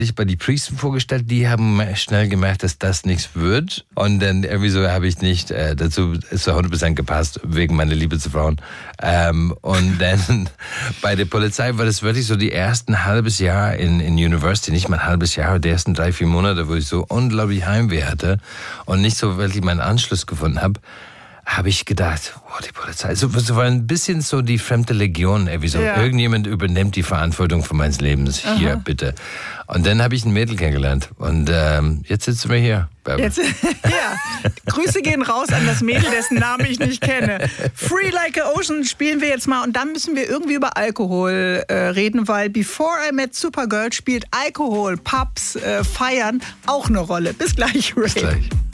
Ich bei die Priesten vorgestellt, die haben schnell gemerkt, dass das nichts wird. Und dann irgendwie so habe ich nicht dazu zu 100% gepasst, wegen meiner Liebe zu Frauen. Und dann bei der Polizei war das wirklich so die ersten halbes Jahr in University, nicht mal ein halbes Jahr, die ersten 3-4 Monate, wo ich so unglaublich Heimweh hatte und nicht so wirklich meinen Anschluss gefunden habe ich gedacht, die Polizei, so war ein bisschen so die fremde Legion, irgendwie so, irgendjemand übernimmt die Verantwortung für meines Lebens, hier, bitte. Und dann habe ich ein Mädel kennengelernt und jetzt sitzen wir hier. Grüße gehen raus an das Mädel, dessen Namen ich nicht kenne. Free Like a Ocean spielen wir jetzt mal und dann müssen wir irgendwie über Alkohol reden, weil Before I Met Supergirl spielt Alkohol, Pubs, Feiern auch eine Rolle. Bis gleich, Ray. Bis gleich.